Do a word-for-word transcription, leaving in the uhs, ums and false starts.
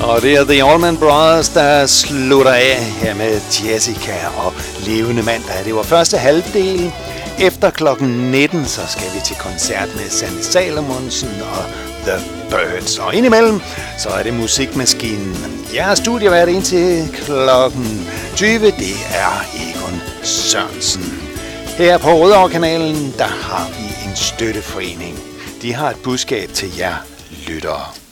Og det er The Allman Brothers, der slutter af her med Jessica og Levende Mandag. Det var første halvdel. Efter klokken nitten, så skal vi til koncert med Sanne Salomonsen og The Birds. Og indimellem, så er det Musikmaskinen. Jeg er studievært indtil klokken tyve. Det er Egon Sørensen. Her på Rødovre-kanalen, der har vi en støtteforening. De har et budskab til jer lyttere.